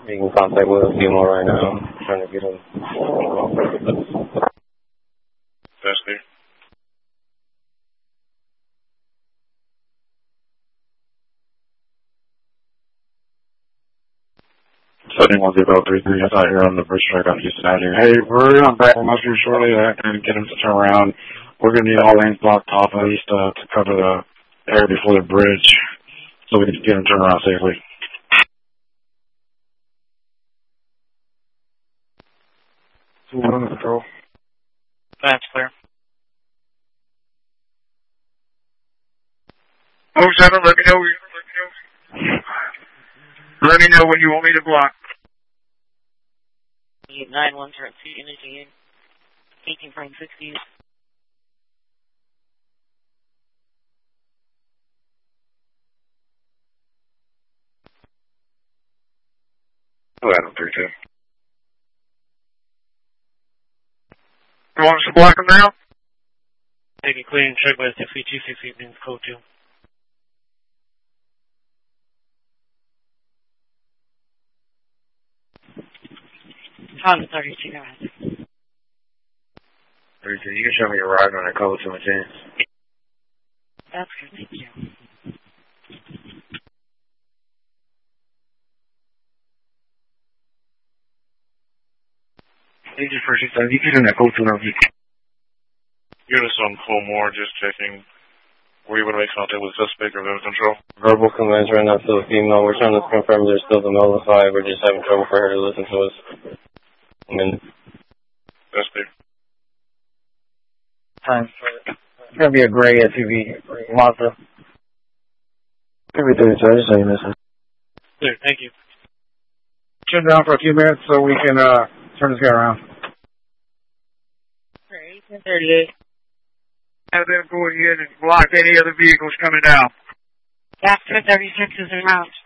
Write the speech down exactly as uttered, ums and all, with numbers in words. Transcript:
Making contact with a female right now. Trying to get him. That's clear. Setting one zero three three, I thought you were on the bridge track on Houston Avenue. Hey, we're on back on Mustard shortly and get him to turn around. We're going to need all lanes blocked off at least uh, to cover the area before the bridge so we can get him turned around safely. two one under control. That's clear. Oh, seven, let me know. Let me know when you want me to block. nine one zero two, energy in. eighteen frame sixty. Oh, Adam three two. You want us to block them now? Take it clear and check by six feet two six eight means code two. Honda thirty-two, go ahead. thirty-two, you can show me your ride on a code two and ten. That's good, thank you. Agent first six seven, you can send that code two and Give us some full more, just checking. Were you able to make contact with suspect or under control? Verbal commands right now to the female. We're trying to confirm there's still the notified. We're just having trouble for her to listen to us. I mean, that's clear. Time. It's going to be a gray S U V. Mazda. Every thirty-two, I just saw you missing. Clear, thank you. Shut down for a few minutes so we can uh, turn this guy around. eighteen thirty-eight. Have them go ahead and block any other vehicles coming down. After thirty-six is around.